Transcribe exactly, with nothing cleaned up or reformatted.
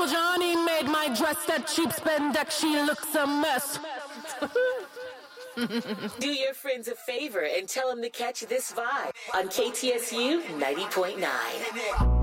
Uncle Johnny made my dress that cheap spandex. She looks a mess. Do your friends a favor and tell them to catch this vibe on K T S U ninety point nine.